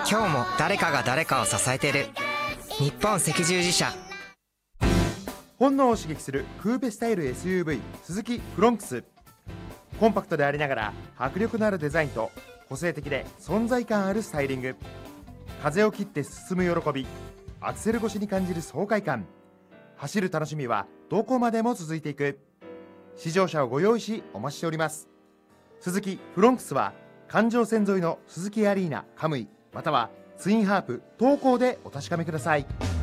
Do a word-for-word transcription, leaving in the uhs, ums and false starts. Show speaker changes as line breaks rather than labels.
今日も誰かが誰かを支えてる。日本赤十字社。
本能を刺激するクーペスタイル エスユーブイ スズキフロンクス。コンパクトでありながら迫力のあるデザインと個性的で存在感あるスタイリング。風を切って進む喜び、アクセル越しに感じる爽快感。走る楽しみはどこまでも続いていく。試乗車をご用意しお待ちしております。スズキフロンクスは環状線沿いのスズキアリーナカムイまたはツインハープ東高でお確かめください。